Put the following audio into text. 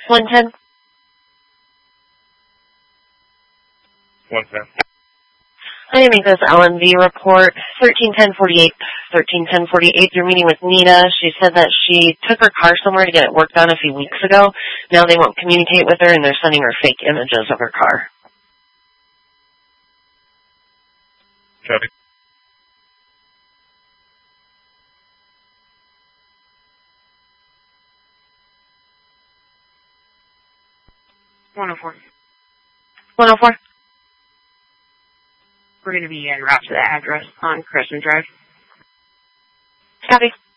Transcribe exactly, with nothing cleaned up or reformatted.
one ten. one ten. I need to make this L M V report. thirteen ten forty-eight. thirteen ten forty-eight, you're meeting with Nita. She said that she took her car somewhere to get it worked on a few weeks ago. Now they won't communicate with her, and they're sending her fake images of her car. Copy. one oh four. one oh four. We're going to be en route to the address on Crescent Drive. Copy.